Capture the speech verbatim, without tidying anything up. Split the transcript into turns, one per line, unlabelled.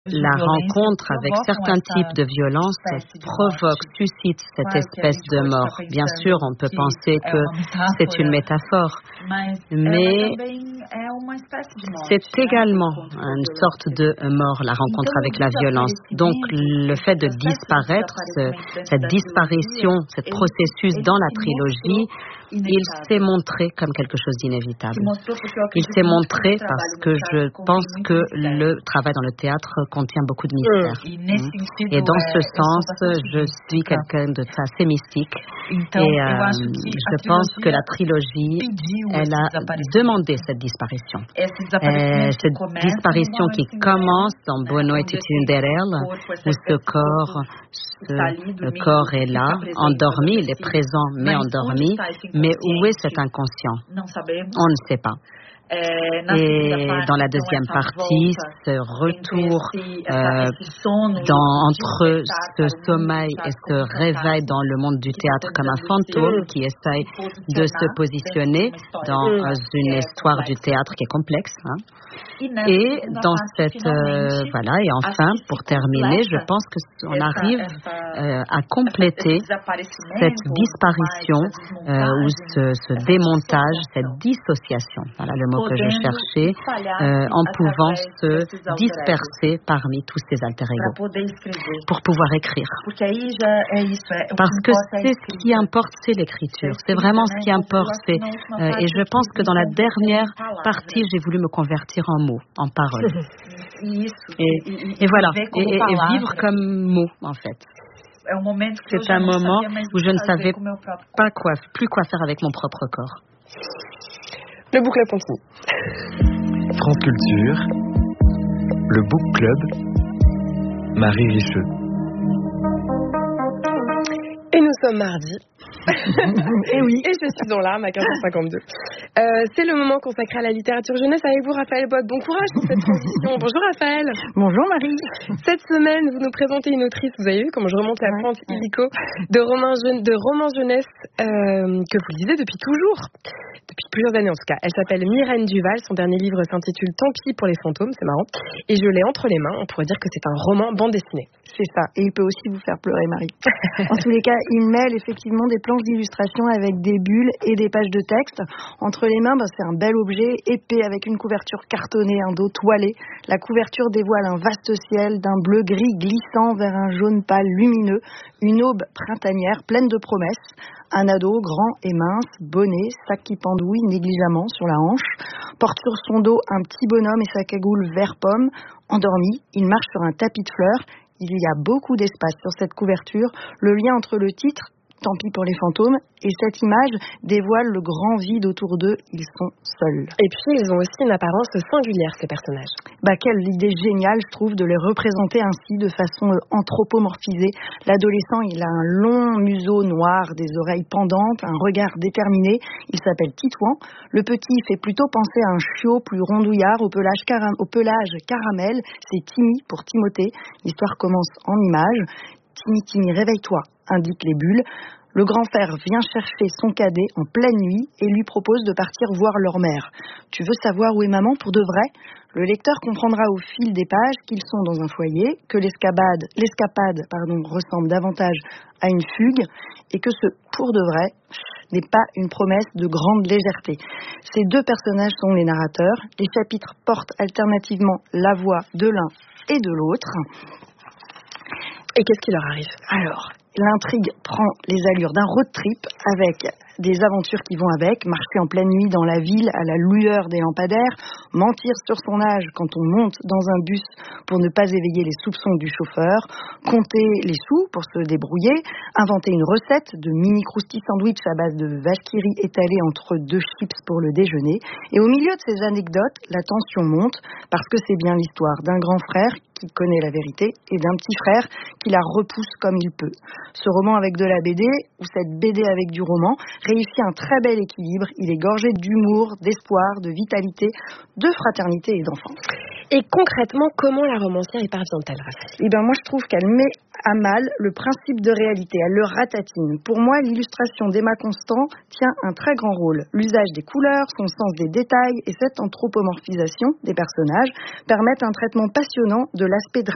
la rencontre avec certains types de violences provoque, suscite cette espèce de mort. Bien sûr, on peut penser que c'est une métaphore, mais c'est également une sorte de mort, la rencontre avec la violence. Donc, le fait de disparaître, ce, cette disparition, ce processus dans la trilogie, il s'est montré comme quelque chose d'inévitable. Il s'est montré parce que je pense que le travail dans le théâtre contient beaucoup de mystères. Et dans ce sens, je suis quelqu'un de assez mystique. Et euh, je pense que la trilogie, elle a demandé cette disparition. Euh, cette disparition qui commence dans Boa Noite Tinderela, où ce corps, ce, le corps est là, endormi, il est présent mais endormi. Mais où est cet inconscient? On ne sait pas. Et dans la deuxième partie, ce retour euh, dans, entre ce sommeil et ce réveil dans le monde du théâtre comme un fantôme qui essaye de se positionner dans une histoire du théâtre qui est complexe. Hein. Et dans cette euh, voilà et enfin pour terminer, je pense que on arrive euh, à compléter cette disparition euh, ou ce, ce démontage, cette dissociation. Voilà le mot que je cherchais, euh, en pouvant se disperser parmi tous ces alter ego pour pouvoir écrire. Parce que c'est ce qui importe, c'est l'écriture. C'est vraiment ce qui importe. C'est, euh, et je pense que dans la dernière partie, j'ai voulu me convertir en mots, en paroles. Et, et voilà, et, et, et vivre comme mots, en fait. C'est un moment où je ne savais pas quoi, plus quoi faire avec mon propre corps.
Le Book Club continue.
France Culture, le Book Club, Marie Richeux.
Et nous sommes mardi.
Et oui.
Et je suis dans l'arme à quinze heures cinquante-deux. Euh, c'est le moment consacré à la littérature jeunesse avec vous, Raphaël Bott. Bon courage pour cette transition. Bonjour Raphaël.
Bonjour Marie.
Cette semaine, vous nous présentez une autrice, vous avez vu comment je remonte la pente ouais. illico, de romans, jeune, de romans jeunesse euh, que vous lisez depuis toujours. Depuis plusieurs années en tout cas. Elle s'appelle Myrène Duval. Son dernier livre s'intitule Tant pis pour les fantômes, c'est marrant. Et je l'ai entre les mains. On pourrait dire que c'est un roman bande dessinée.
C'est ça. Et il peut aussi vous faire pleurer, Marie. En tous les cas, il mêle effectivement des planches d'illustration avec des bulles et des pages de texte. Entre les mains, ben, c'est un bel objet épais avec une couverture cartonnée, un dos toilé. La couverture dévoile un vaste ciel d'un bleu gris glissant vers un jaune pâle lumineux. Une aube printanière pleine de promesses. Un ado grand et mince, bonnet, sac qui pendouille négligemment sur la hanche, porte sur son dos un petit bonhomme et sa cagoule vert pomme. Endormi, il marche sur un tapis de fleurs. Il y a beaucoup d'espace sur cette couverture. Le lien entre le titre, Tant pis pour les fantômes, et cette image dévoile le grand vide autour d'eux. Ils sont seuls.
Et puis, ils ont aussi une apparence singulière, ces personnages.
Bah, quelle idée géniale, je trouve, de les représenter ainsi, de façon anthropomorphisée. L'adolescent, il a un long museau noir, des oreilles pendantes, un regard déterminé. Il s'appelle Titouan. Le petit fait plutôt penser à un chiot plus rondouillard, au pelage, cara- au pelage caramel. C'est Timmy pour Timothée. L'histoire commence en images. Timmy, Timmy, réveille-toi, indiquent les bulles. Le grand frère vient chercher son cadet en pleine nuit et lui propose de partir voir leur mère. Tu veux savoir où est maman pour de vrai ? Le lecteur comprendra au fil des pages qu'ils sont dans un foyer, que l'escapade, l'escapade pardon, ressemble davantage à une fugue et que ce pour de vrai n'est pas une promesse de grande légèreté. Ces deux personnages sont les narrateurs. Les chapitres portent alternativement la voix de l'un et de l'autre.
Et qu'est-ce qui leur arrive ?
Alors, l'intrigue prend les allures d'un road trip avec des aventures qui vont avec, marcher en pleine nuit dans la ville à la lueur des lampadaires, mentir sur son âge quand on monte dans un bus pour ne pas éveiller les soupçons du chauffeur, compter les sous pour se débrouiller, inventer une recette de mini croustilles sandwich à base de vache qui rit étalée entre deux chips pour le déjeuner. Et au milieu de ces anecdotes, la tension monte parce que c'est bien l'histoire d'un grand frère qui connaît la vérité et d'un petit frère qui la repousse comme il peut. Ce roman avec de la B D, ou cette B D avec du roman, réussit un très bel équilibre. Il est gorgé d'humour, d'espoir, de vitalité, de fraternité et d'enfance.
Et concrètement, comment la romancière y parvient-elle, Raphaël ?
Eh bien, moi, je trouve qu'elle met à mal le principe de réalité. Elle le ratatine. Pour moi, l'illustration d'Emma Constant tient un très grand rôle. L'usage des couleurs, son sens des détails et cette anthropomorphisation des personnages permettent un traitement passionnant de l'aspect dramatique